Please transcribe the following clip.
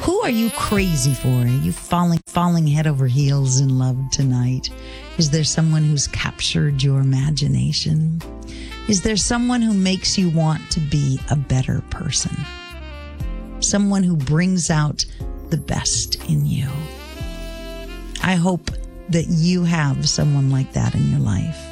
Who are you crazy for? Are you falling head over heels in love tonight? Is there someone who's captured your imagination? Is there someone who makes you want to be a better person? Someone who brings out the best in you. I hope that you have someone like that in your life.